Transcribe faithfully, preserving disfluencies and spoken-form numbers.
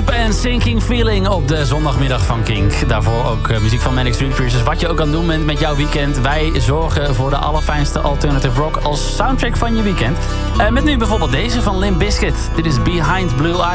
Deep en Sinking Feeling op de zondagmiddag van Kink. Daarvoor ook uh, muziek van Manic Street Preachers. Wat je ook aan het doen bent met jouw weekend. Wij zorgen voor de allerfijnste alternative rock als soundtrack van je weekend. Uh, met nu bijvoorbeeld deze van Limp Bizkit. Dit is Behind Blue Eyes.